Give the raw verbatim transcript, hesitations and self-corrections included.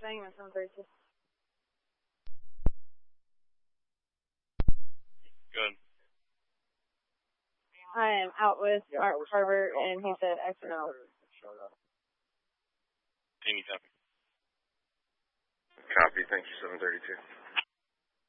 Bangman, seven thirty-two. Good. I am out with Mark Carver, and he said exit out. Amy, copy. Copy, thank you, seven thirty-two.